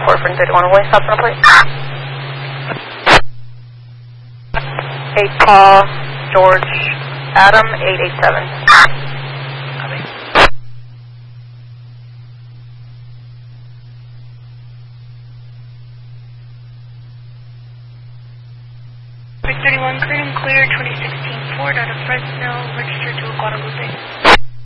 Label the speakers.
Speaker 1: report for 31 away. Stop on plate. 8 Paul, George, Adam, 887. Copy.
Speaker 2: 31 clear and clear, 2016 Ford out of Fresno, registered to Guadalupe.